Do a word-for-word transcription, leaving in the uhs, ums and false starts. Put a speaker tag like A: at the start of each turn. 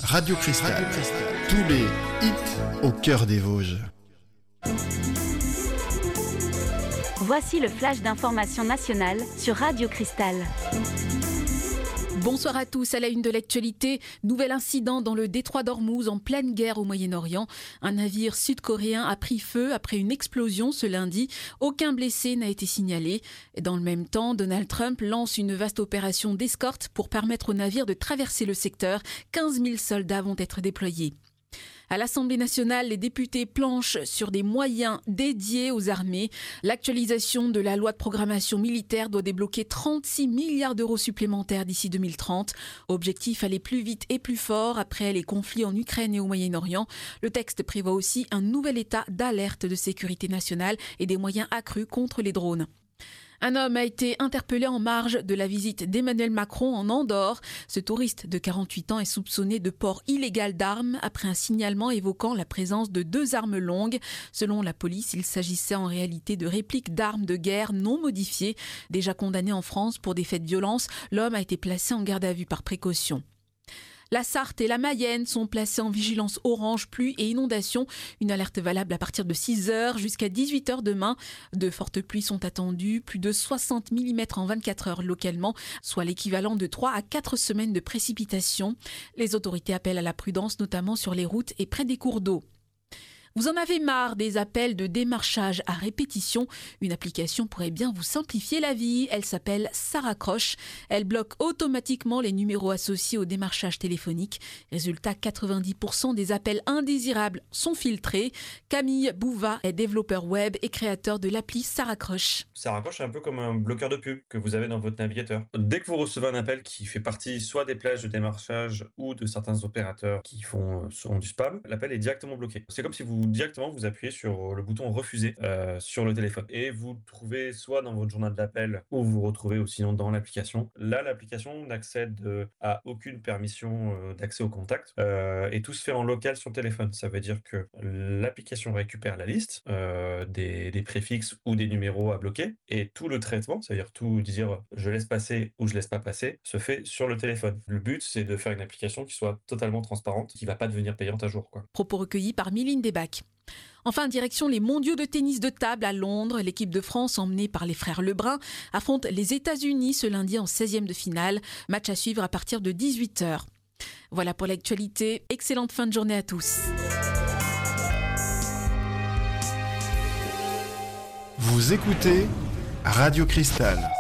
A: Radio Cristal. Radio Cristal. Tous les hits au cœur des Vosges.
B: Voici le flash d'information nationale sur Radio Cristal.
C: Bonsoir à tous. À la une de l'actualité, nouvel incident dans le détroit d'Ormuz en pleine guerre au Moyen-Orient. Un navire sud-coréen a pris feu après une explosion ce lundi. Aucun blessé n'a été signalé. Dans le même temps, Donald Trump lance une vaste opération d'escorte pour permettre au navire de traverser le secteur. quinze mille soldats vont être déployés. À l'Assemblée nationale, les députés planchent sur des moyens dédiés aux armées. L'actualisation de la loi de programmation militaire doit débloquer trente-six milliards d'euros supplémentaires d'ici deux mille trente. Objectif, aller plus vite et plus fort après les conflits en Ukraine et au Moyen-Orient. Le texte prévoit aussi un nouvel état d'alerte de sécurité nationale et des moyens accrus contre les drones. Un homme a été interpellé en marge de la visite d'Emmanuel Macron en Andorre. Ce touriste de quarante-huit ans est soupçonné de port illégal d'armes après un signalement évoquant la présence de deux armes longues. Selon la police, il s'agissait en réalité de répliques d'armes de guerre non modifiées. Déjà condamné en France pour des faits de violence, l'homme a été placé en garde à vue par précaution. La Sarthe et la Mayenne sont placées en vigilance orange, pluie et inondation. Une alerte valable à partir de six heures jusqu'à dix-huit heures demain. De fortes pluies sont attendues, plus de soixante millimètres en vingt-quatre heures localement, soit l'équivalent de trois à quatre semaines de précipitations. Les autorités appellent à la prudence, notamment sur les routes et près des cours d'eau. Vous en avez marre des appels de démarchage à répétition? Une application pourrait bien vous simplifier la vie. Elle s'appelle Ça raccroche. Elle bloque automatiquement les numéros associés au démarchage téléphonique. Résultat, quatre-vingt-dix pour cent des appels indésirables sont filtrés. Camille Bouva est développeur web et créateur de l'appli Ça raccroche.
D: Ça raccroche, c'est un peu comme un bloqueur de pub que vous avez dans votre navigateur. Dès que vous recevez un appel qui fait partie soit des plages de démarchage ou de certains opérateurs qui font, font du spam, l'appel est directement bloqué. C'est comme si vous directement vous appuyez sur le bouton refuser euh, sur le téléphone et vous le trouvez soit dans votre journal d'appel ou vous retrouvez ou sinon dans l'application. Là, l'application n'accède euh, à aucune permission euh, d'accès au contact euh, et tout se fait en local sur le téléphone. Ça veut dire que l'application récupère la liste euh, des, des préfixes ou des numéros à bloquer et tout le traitement, c'est-à-dire tout dire je laisse passer ou je laisse pas passer, se fait sur le téléphone. Le but, c'est de faire une application qui soit totalement transparente, qui va pas devenir payante à jour, quoi.
C: Propos recueillis par Mylène Desbacs. Enfin, direction les mondiaux de tennis de table à Londres. L'équipe de France, emmenée par les frères Lebrun, affronte les États-Unis ce lundi en seizième de finale. Match à suivre à partir de dix-huit heures. Voilà pour l'actualité. Excellente fin de journée à tous.
A: Vous écoutez Radio Cristal.